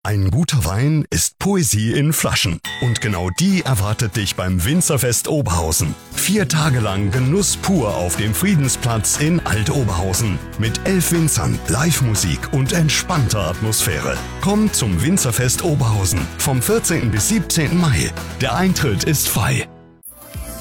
Ein guter Wein ist Poesie in Flaschen. Und genau die erwartet dich beim Winzerfest Oberhausen. 4 Tage lang Genuss pur auf dem Friedensplatz in Alt-Oberhausen. Mit 11 Winzern, Live-Musik und entspannter Atmosphäre. Komm zum Winzerfest Oberhausen vom 14. bis 17. Mai. Der Eintritt ist frei.